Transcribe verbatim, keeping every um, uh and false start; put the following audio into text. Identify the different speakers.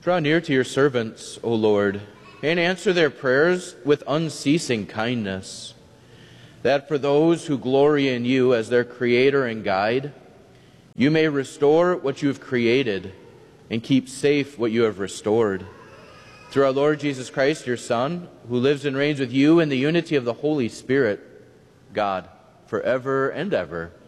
Speaker 1: Draw near to your servants, O Lord, and answer their prayers with unceasing kindness, that for those who glory in you as their Creator and Guide, you may restore what you have created and keep safe what you have restored. Through our Lord Jesus Christ, your Son, who lives and reigns with you in the unity of the Holy Spirit, God, forever and ever.